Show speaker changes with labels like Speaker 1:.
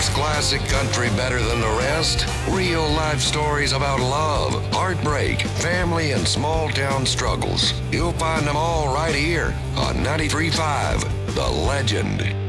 Speaker 1: makes classic country better than the rest? Real life stories about love, heartbreak, family, and small town struggles. You'll find them all right here on 93.5 The Legend.